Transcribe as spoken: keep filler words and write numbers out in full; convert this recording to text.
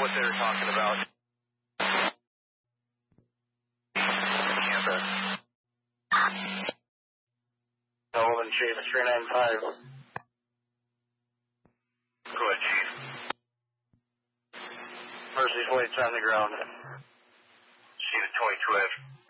what they were talking about. Campus. Sullivan Chief three nine five. Go ahead, Chief. Mercy's weights on the ground. Chief twenty-two F.